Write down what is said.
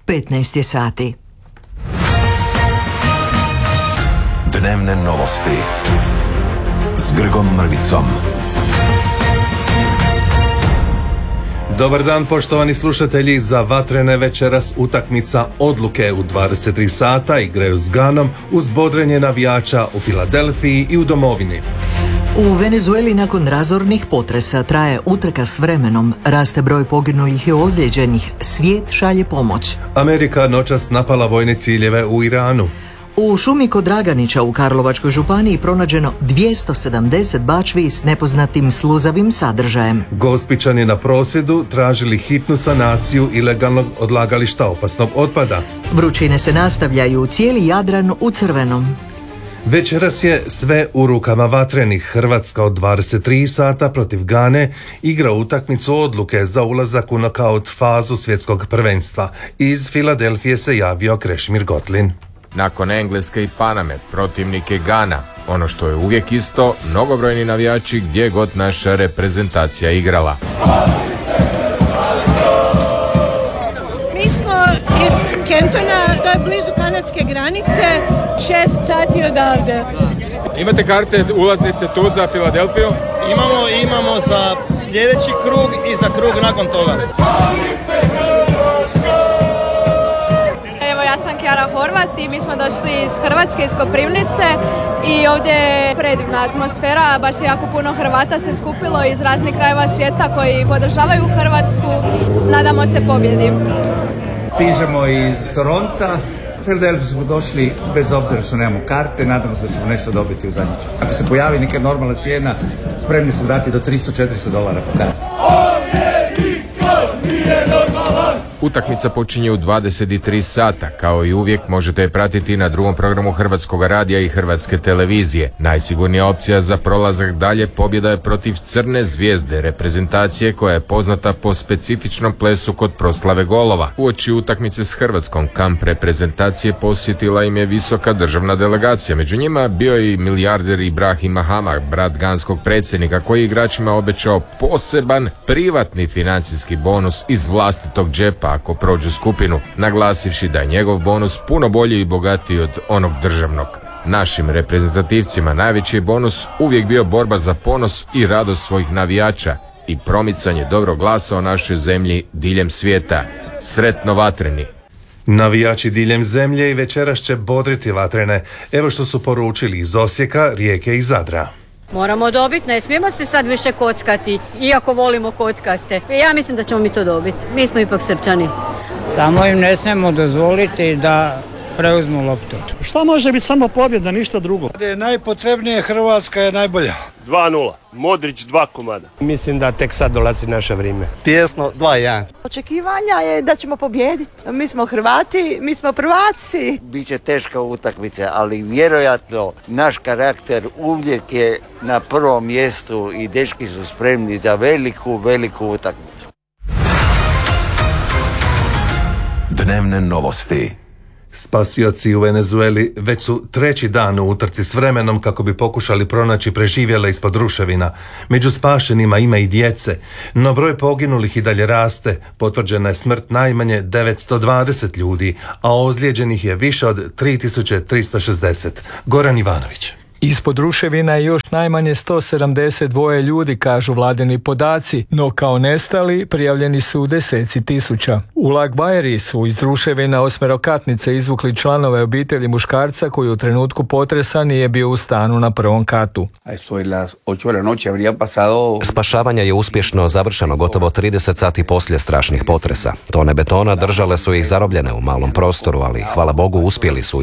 15 je sati. Dnevne novosti s Grgom Mrvicom. Dobar dan, poštovani slušatelji. Za vatrene večeras utakmica odluke u 23 sata igraju s Ganom uz bodrenje navijača u Filadelfiji i u domovini. U Venezueli nakon razornih potresa traje utrka s vremenom, raste broj poginulih i ozlijeđenih, svijet šalje pomoć. Amerika noćas napala vojne ciljeve u Iranu. U šumi kod Draganića u Karlovačkoj županiji pronađeno 270 bačvi s nepoznatim sluzavim sadržajem. Gospićani na prosvjedu tražili hitnu sanaciju ilegalnog odlagališta opasnog otpada. Vrućine se nastavljaju, cijeli Jadran u crvenom. Večeras je sve u rukama vatrenih. Hrvatska od 23 sata protiv Gane igra utakmicu odluke za ulazak u nokaut fazu svjetskog prvenstva. Iz Filadelfije se javio Krešimir Gotlin. Nakon Engleske i Paname, protivnik je Gana. Ono što je uvijek isto, mnogobrojni navijači gdje god naša reprezentacija igrala. Mi smo iz Kentona, to je blizu kanadske granice, 6 sati odavde. Imate karte ulaznice tu za Filadelfiju? Imamo za sljedeći krug i za krug nakon toga. Ja sam Kjara Horvat i mi smo došli iz Hrvatske, iz Koprivnice i ovdje je predivna atmosfera, baš je jako puno Hrvata se skupilo iz raznih krajeva svijeta koji podržavaju Hrvatsku, nadamo se pobjedi. Stižemo iz Toronta, u Filadelfiju smo došli bez obzira što nemamo karte, nadamo se da ćemo nešto dobiti u zadnji čas. Ako se pojavi neka normalna cijena, spremni smo dati do $300-400 po karti. Utakmica počinje u 23 sata. Kao i uvijek možete je pratiti na drugom programu Hrvatskog radija i Hrvatske televizije. Najsigurnija opcija za prolazak dalje pobjeda je protiv Crne zvijezde, reprezentacije koja je poznata po specifičnom plesu kod proslave golova. Uoči utakmice s Hrvatskom kamp reprezentacije posjetila im je visoka državna delegacija. Među njima bio je i milijarder Ibrahim Mahama, brat ganskog predsjednika, koji igračima obećao poseban privatni financijski bonus iz vlastitog džepa ako prođu skupinu, naglasivši da je njegov bonus puno bolji i bogatiji od onog državnog. Našim reprezentativcima najveći je bonus uvijek bio borba za ponos i radost svojih navijača i promicanje dobrog glasa o našoj zemlji diljem svijeta. Sretno vatreni! Navijači diljem zemlje i večeras će bodriti vatrene. Evo što su poručili iz Osijeka, Rijeke i Zadra. Moramo dobiti, ne smijemo se sad više kockati, iako volimo kockaste. Ja mislim da ćemo mi to dobiti. Mi smo ipak Srpčani. Samo im ne smijemo dozvoliti da preuzmu loptu. Šta može biti samo pobjeda, ništa drugo? Najpotrebnije, Hrvatska je najbolja. 2-0, Modrić 2 komada. Mislim da tek sad dolazi naše vrijeme. Tijesno 2-1. Očekivanja je da ćemo pobijediti. Mi smo Hrvati, mi smo prvaci. Biće teška utakmica, ali vjerojatno naš karakter uvijek je na prvom mjestu i dečki su spremni za veliku utakmicu. Dnevne novosti. Spasioci u Venezueli već su treći dan u utrci s vremenom kako bi pokušali pronaći preživjele ispod ruševina. Među spašenima ima i djece, no broj poginulih i dalje raste. Potvrđena je smrt najmanje 920 ljudi, a ozlijeđenih je više od 3360. Goran Ivanović. Ispod ruševina je još najmanje 172 ljudi, kažu vladini podaci, no kao nestali prijavljeni su deseci tisuća. U Lakbajeri su iz ruševina osmerokatnice izvukli članove obitelji muškarca koji u trenutku potresa nije bio u stanu na prvom katu. Spašavanje je uspješno završeno gotovo 30 sati poslije strašnih potresa. Tone betona držale su ih zarobljene u malom prostoru, ali hvala Bogu uspjeli su